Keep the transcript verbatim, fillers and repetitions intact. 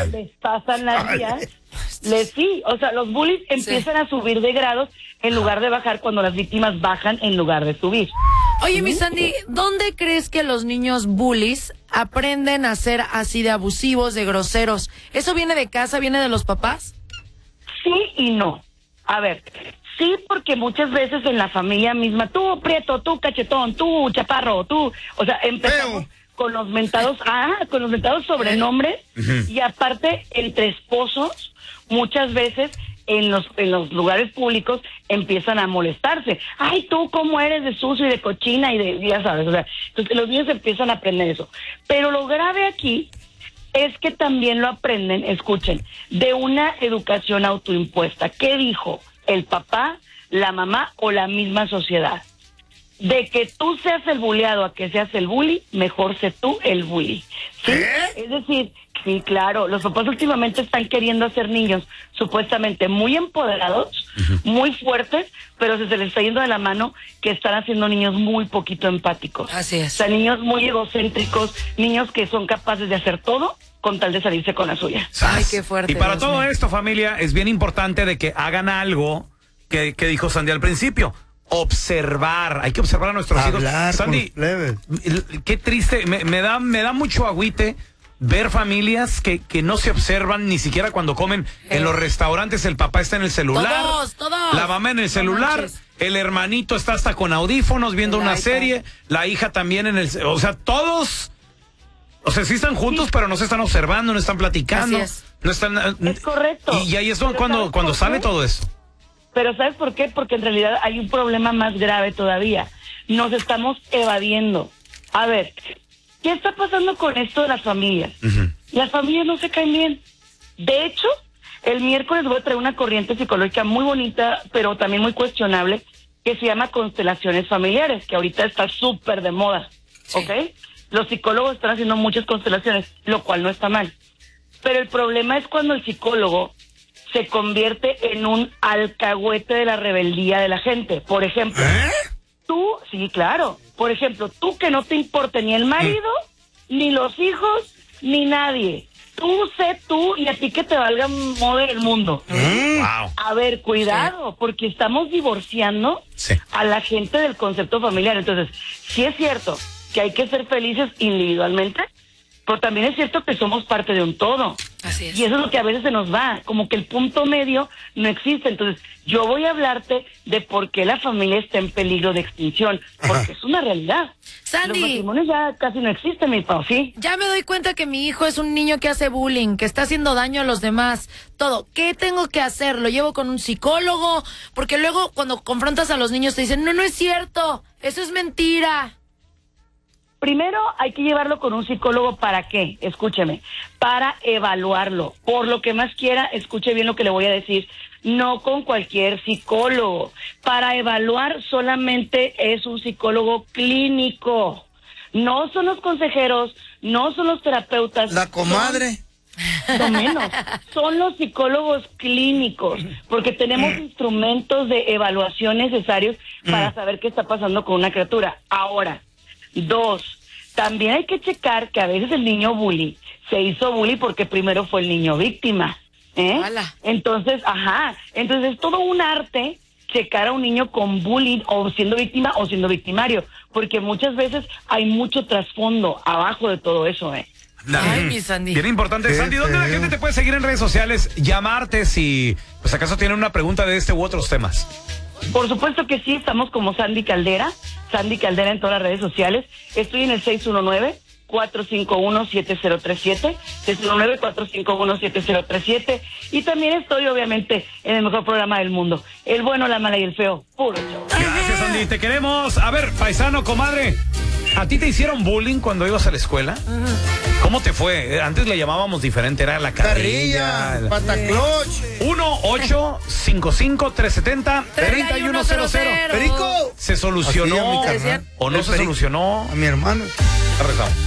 les pasan las vías, les sí, o sea, los bullies empiezan sí. a subir de grados en lugar de bajar cuando las víctimas bajan en lugar de subir. Oye, mi Sandy, ¿dónde crees que los niños bullies aprenden a ser así de abusivos, de groseros? ¿Eso viene de casa, viene de los papás? Sí y no. A ver, sí, porque muchas veces en la familia misma, tú prieto, tú cachetón, tú chaparro, tú, o sea, empezamos Eo. con los mentados, ah, con los mentados sobrenombres, uh-huh. y aparte entre esposos, muchas veces en los en los lugares públicos empiezan a molestarse. Ay, tú cómo eres de sucio y de cochina y de, ya sabes, o sea, entonces los niños empiezan a aprender eso. Pero lo grave aquí es que también lo aprenden, escuchen, de una educación autoimpuesta. ¿Qué dijo el papá, la mamá o la misma sociedad? De que tú seas el bulleado a que seas el bully, mejor sé tú el bully. ¿Sí? ¿Eh? Es decir, sí, claro, los papás últimamente están queriendo hacer niños supuestamente muy empoderados, uh-huh. muy fuertes, pero se, se les está yendo de la mano que están haciendo niños muy poquito empáticos. Así es. O sea, niños muy egocéntricos, niños que son capaces de hacer todo con tal de salirse con la suya. Ay, qué fuerte. Y para Dios todo mío. esto, familia, es bien importante de que hagan algo que, que dijo Sandy al principio. Observar, hay que observar a nuestros Hablar hijos. Sandy, qué triste, me, me da me da mucho agüite ver familias que, que no se observan ni siquiera cuando comen eh. en los restaurantes. El papá está en el celular, todos, todos. la mamá en el celular, no el hermanito está hasta con audífonos viendo el una iPad. serie, la hija también en el, o sea, todos, o sea, sí están juntos, sí. pero no se están observando, no están platicando, es. no están. Es correcto. Y, y ahí es cuando cuando sale todo eso. Pero ¿sabes por qué? Porque en realidad hay un problema más grave todavía. Nos estamos evadiendo. A ver, ¿qué está pasando con esto de las familias? Uh-huh. Las familias no se caen bien. De hecho, el miércoles voy a traer una corriente psicológica muy bonita, pero también muy cuestionable, que se llama constelaciones familiares, que ahorita está súper de moda, sí. ¿ok? Los psicólogos están haciendo muchas constelaciones, lo cual no está mal. Pero el problema es cuando el psicólogo se convierte en un alcahuete de la rebeldía de la gente. Por ejemplo, ¿Eh? tú, sí, claro, por ejemplo, tú que no te importa ni el marido, mm. ni los hijos, ni nadie. Tú sé tú y a ti que te valga mover el mundo. Mm. Wow. A ver, cuidado, sí. porque estamos divorciando sí. a la gente del concepto familiar. Entonces, sí es cierto que hay que ser felices individualmente, pero también es cierto que somos parte de un todo. Así es. Y eso es lo que a veces se nos va, como que el punto medio no existe. Entonces, yo voy a hablarte de por qué la familia está en peligro de extinción, porque Ajá. es una realidad. Sandy, los matrimonios ya casi no existen, mi pao, ¿sí? Ya me doy cuenta que mi hijo es un niño que hace bullying, que está haciendo daño a los demás, todo. ¿Qué tengo que hacer? ¿Lo llevo con un psicólogo? Porque luego cuando confrontas a los niños te dicen, no, no es cierto, eso es mentira. Primero hay que llevarlo con un psicólogo. ¿Para qué? Escúcheme. Para evaluarlo. Por lo que más quiera, escuche bien lo que le voy a decir. No con cualquier psicólogo. Para evaluar solamente es un psicólogo clínico. No son los consejeros, no son los terapeutas. La comadre. Son, no menos. Son los psicólogos clínicos. Porque tenemos instrumentos de evaluación necesarios para saber qué está pasando con una criatura. Ahora, dos, también hay que checar que a veces el niño bully se hizo bully porque primero fue el niño víctima, ¿eh? Hola. Entonces, ajá, entonces es todo un arte checar a un niño con bullying o siendo víctima o siendo victimario, porque muchas veces hay mucho trasfondo abajo de todo eso, ¿eh? Ay, mi Sandy. Bien importante. ¿Qué Sandy, ¿dónde la gente te puede seguir en redes sociales? Llamarte si, pues acaso tienen una pregunta de este u otros temas. Por supuesto que sí, estamos como Sandy Caldera, Sandy Caldera en todas las redes sociales. Estoy en el seis uno nueve, cuatro cinco uno, siete cero tres siete, seis uno nueve, cuatro cinco uno, siete cero tres siete. Y también estoy, obviamente, en el mejor programa del mundo, El Bueno, la Mala y el Feo, puro show. Gracias, Sandy, te queremos. A ver, paisano, comadre, ¿a ti te hicieron bullying cuando ibas a la escuela? Uh-huh. ¿Cómo te fue? Antes le llamábamos diferente, era la carrilla. Carrilla, patacloch. uno ocho cinco cinco tres siete cero, tres uno cero cero. Perico. ¿Se solucionó Así, o no se Perico. solucionó? A mi hermano. Arrestamos.